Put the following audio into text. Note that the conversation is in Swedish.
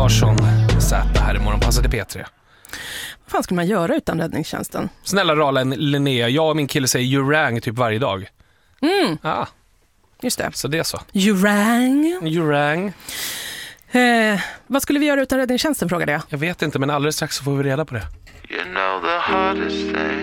Larsson med Z här i Morgonpasset i P3. Vad fan skulle man göra utan räddningstjänsten? Snälla rara Linnea, jag och min kille säger you rang typ varje dag. Ja, just det. så det är så. You rang. You rang. Vad skulle vi göra utan räddningstjänsten, frågade jag. Jag vet inte, men alldeles strax så får vi reda på det. You know the hardest thing